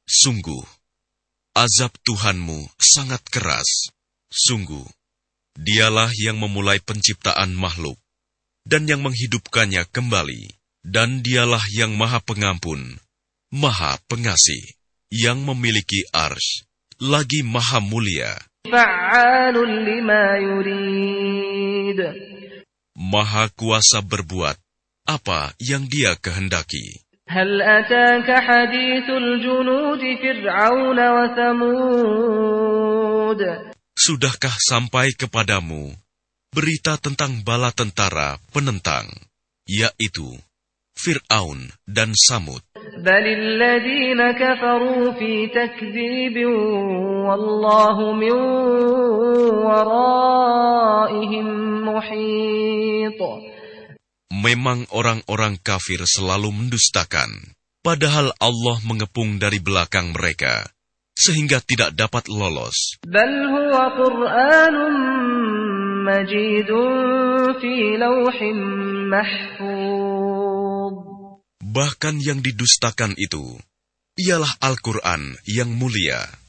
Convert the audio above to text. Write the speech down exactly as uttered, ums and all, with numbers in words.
Sungguh, azab Tuhanmu sangat keras. Sungguh, Dialah yang memulai penciptaan makhluk dan yang menghidupkannya kembali. Dan Dialah yang Maha Pengampun, Maha Pengasih, yang memiliki arsy, lagi Maha Mulia. Fa'alun lima yurid. Maha kuasa berbuat apa yang Dia kehendaki. Hal ataka hadithul junudi Fir'aun wa Thamud. Sudahkah sampai kepadamu berita tentang bala tentara penentang, yaitu Fir'aun dan Samud? Balil ladhina kafaru fi takdzibin wallahu min waraihim muhit. Memang orang-orang kafir selalu mendustakan, padahal Allah mengepung dari belakang mereka, sehingga tidak dapat lolos. Bal huwa Qur'anun majidun fi lawhin mahfuz. Bahkan yang didustakan itu ialah Al-Quran yang mulia